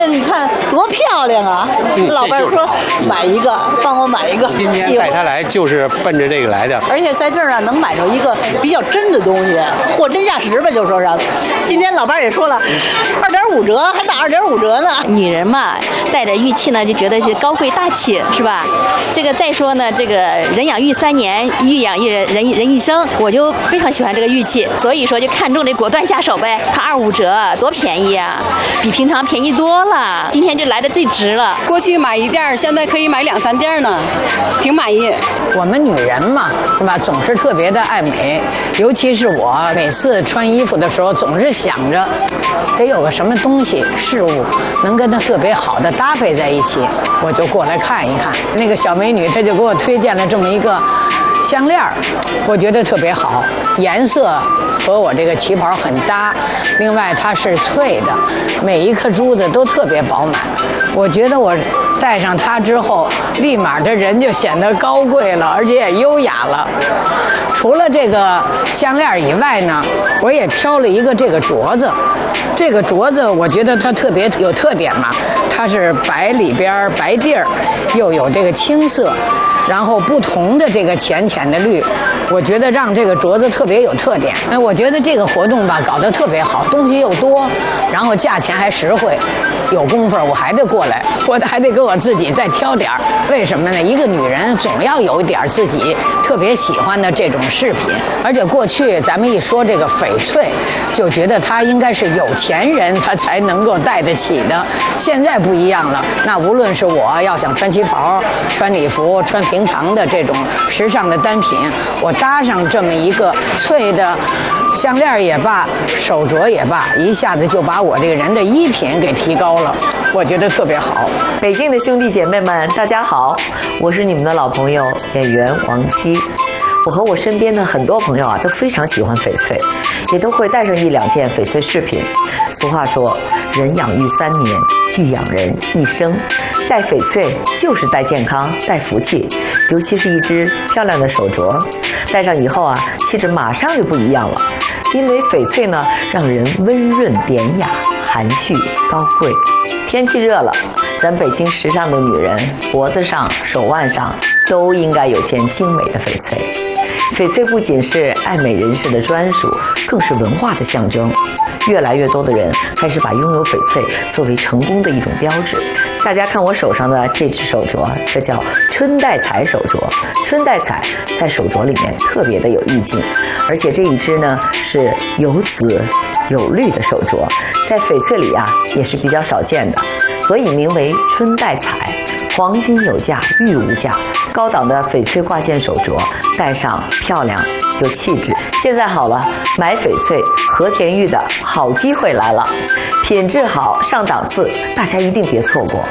你看多漂亮啊！老伴说买一个，帮我买一个。 今天带他来就是奔着这个来的。 而且在这儿呢，能买着一个比较真的东西，货真价实吧，就说是。今天老伴也说了，2.5折，还打2.5折呢。 女人嘛，带着玉器呢，就觉得是高贵大气，是吧？这个再说呢，这个人养玉3年，玉养人一生，我就非常喜欢这个玉器，所以说就看中这果断下手呗。它25折，多便宜啊，比平常便宜多了。今天就来的最值了。 过去买1件，现在可以买2、3件呢，挺满意。 我们女人嘛，是吧？总是特别的爱美，尤其是我每次穿衣服的时候，总是想着得有个什么东西事物能跟它特别好的搭配在一起，我就过来看一看。那个小美女她就给我推荐了这么一个项链，我觉得特别好，颜色和我这个旗袍很搭，另外它是脆的，每一颗珠子都特别饱满。我觉得我戴上它之后，立马这人就显得高贵了，而且也优雅了。除了这个项链以外呢，我也挑了一个这个镯子。这个镯子我觉得它特别有特点嘛，它是白里边白地儿，又有这个青色，然后不同的这个浅浅的绿，我觉得让这个镯子特别有特点。我觉得这个活动吧搞得特别好，东西又多，然后价钱还实惠。有功夫我还得过来，我还得给我自己再挑点儿。为什么呢？一个女人总要有一点自己特别喜欢的这种饰品，而且过去咱们一说这个翡翠，就觉得它应该是有钱人他才能够戴得起的。现在不一样了，那无论是我要想穿旗袍、穿礼服、穿平常的这种时尚的单品，我搭上这么一个翠的项链也罢，手镯也罢，一下子就把我这个人的衣品给提高了，我觉得特别好。 北京的兄弟姐妹们，大家好，我是你们的老朋友演员王姬。我和我身边的很多朋友啊，都非常喜欢翡翠，也都会带上1、2件翡翠饰品。俗话说，人养玉3年，玉养人一生。戴翡翠就是带健康、带福气，尤其是一只漂亮的手镯，戴上以后啊，气质马上就不一样了。因为翡翠呢，让人温润典雅、含蓄高贵。天气热了，咱北京时尚的女人脖子上、手腕上都应该有件精美的翡翠。翡翠不仅是爱美人士的专属，更是文化的象征。越来越多的人开始把拥有翡翠作为成功的一种标志。大家看我手上的这只手镯，这叫春带彩手镯。春带彩在手镯里面特别的有意境，而且这一只呢是有紫有绿的手镯，在翡翠里啊也是比较少见的，所以名为春带彩。黄金有价，玉无价，高档的翡翠挂件手镯，戴上漂亮有气质。现在好了，买翡翠和田玉的好机会来了，品质好上档次，大家一定别错过。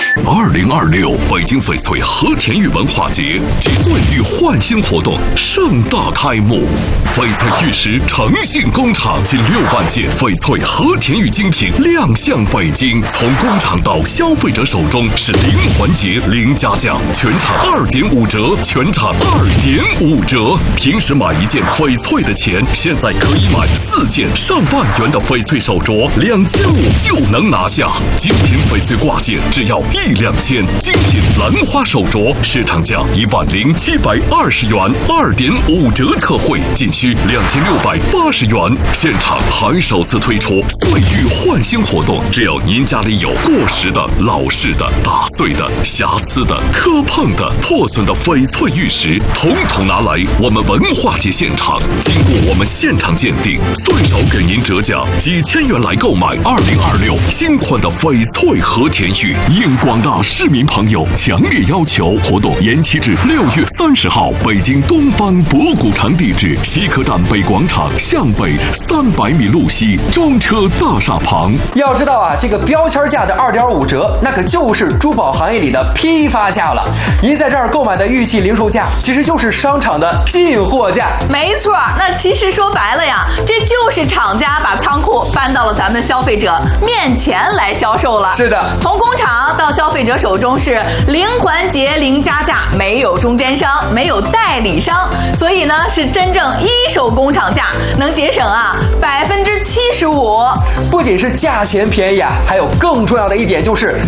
2026北京翡翠和田玉文化节及岁玉焕新活动盛大开幕，翡翠玉石诚信工厂近6万件翡翠和田玉精品亮相北京，从工厂到消费者手中是0环节0加价，全场2.5折，全场2.5折。平时买1件翡翠的钱，现在可以买4件上万元的翡翠手镯，2件5就能拿下。精品翡翠挂件只要1、2千，精品兰花手镯市场价10720元，2.5折特惠，仅需2680元。现场还首次推出岁玉焕新活动，只要您家里有过时的、老式的、打碎的、瑕疵的、磕碰的、破损的翡翠玉石，统统拿来我们文化节现场，经过我们现场鉴定，最少给您折价几千元来购买2026新款的翡翠和田玉。应广大市民朋友强烈要求，活动延期至6月30号，北京东方博古城地址西客站北广场向北300米路西中车大厦旁。 要知道啊，这个标签价的2.5折，那可就是珠宝行业里的批发价了。您在这儿购买的玉器零售价，其实就是商场的进货价。 没错，那其实说白了呀，这就是厂家把仓库搬到了咱们消费者面前来销售了。 是的， 从工厂到消费者手中是0环节0加价，没有中间商，没有代理商，所以呢是真正一手工厂价，能节省啊75%。 不仅是价钱便宜啊，还有更重要的一点就是